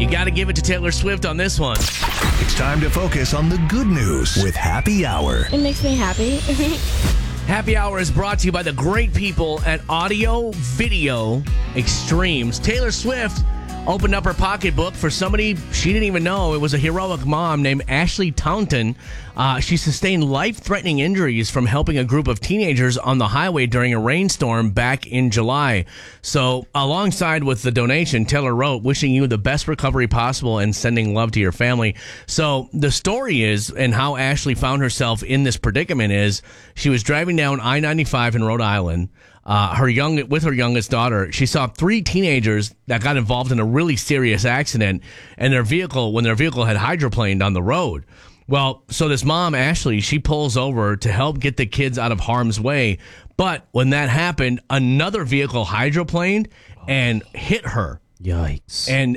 You got to give it to Taylor Swift on this one. It's time to focus on the good news with Happy Hour. It makes me happy. Happy Hour is brought to you by the great people at Audio Video Extremes. Taylor Swift opened up her pocketbook for somebody she didn't even know. It was a heroic mom named Ashley Taunton. She sustained life-threatening injuries from helping a group of teenagers on the highway during a rainstorm back in July. So, alongside with the donation, Taylor wrote, wishing you the best recovery possible and sending love to your family. So, the story is, and how Ashley found herself in this predicament is, she was driving down I-95 in Rhode Island. With her youngest daughter, she saw 3 teenagers that got involved in a really serious accident, and when their vehicle had hydroplaned on the road. Well, so this mom, Ashley, she pulls over to help get the kids out of harm's way. But when that happened, another vehicle hydroplaned and hit her. Yikes. And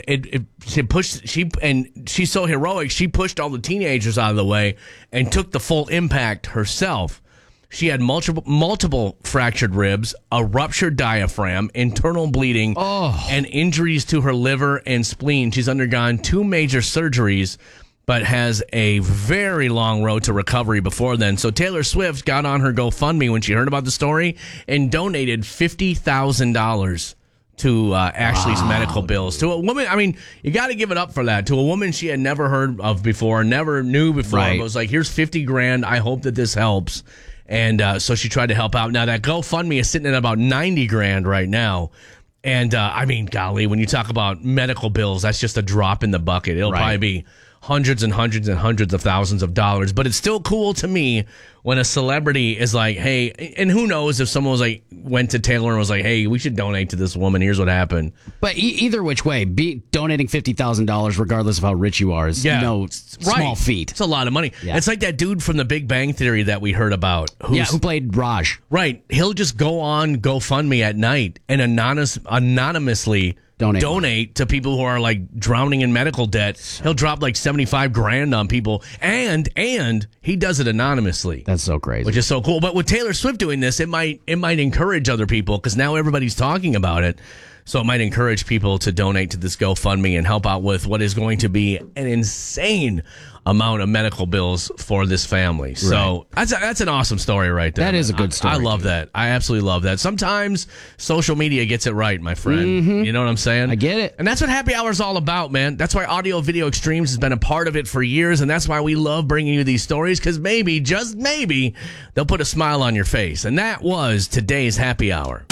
she's so heroic, she pushed all the teenagers out of the way and took the full impact herself. She had multiple fractured ribs, a ruptured diaphragm, internal bleeding, and injuries to her liver and spleen. She's undergone 2 major surgeries, but has a very long road to recovery before then. So Taylor Swift got on her GoFundMe when she heard about the story and donated $50,000 to Ashley's medical bills. To a woman, I mean, you got to give it up for that. To a woman she had never heard of before, never knew before. Right. It was like, here's $50,000. I hope that this helps. And so she tried to help out. Now, that GoFundMe is sitting at about $90,000 right now. And, I mean, golly, when you talk about medical bills, that's just a drop in the bucket. It'll probably be hundreds and hundreds and hundreds of thousands of dollars. But it's still cool to me when a celebrity is like, hey, and who knows if someone went to Taylor and was like, hey, we should donate to this woman. Here's what happened. But either which way, donating $50,000, regardless of how rich you are, is small feat. It's a lot of money. Yeah. It's like that dude from The Big Bang Theory that we heard about. Who played Raj. Right. He'll just go on GoFundMe at night and anonymously donate to people who are like drowning in medical debt. He'll drop like $75,000 on people, and he does it anonymously. That's so crazy, which is so cool. But with Taylor Swift doing this, it might encourage other people, because now everybody's talking about it. So it might encourage people to donate to this GoFundMe and help out with what is going to be an insane amount of medical bills for this family. Right. So that's an awesome story right there. That is a good story. I love that. I absolutely love that. Sometimes social media gets it right, my friend. Mm-hmm. You know what I'm saying? I get it. And that's what Happy Hour is all about, man. That's why Audio Video Extremes has been a part of it for years, and that's why we love bringing you these stories, because maybe, just maybe, they'll put a smile on your face. And that was today's Happy Hour.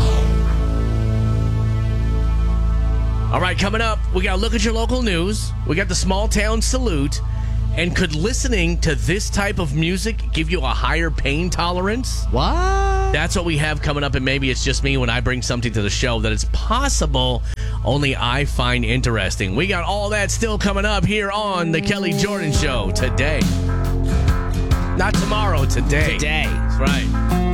All right, coming up, we got to look at your local news. We got the small town salute. And could listening to this type of music give you a higher pain tolerance? What? That's what we have coming up, and maybe it's just me when I bring something to the show that it's possible only I find interesting. We got all that still coming up here on The Kelly Jordan Show today. Not tomorrow, today. Today. That's right.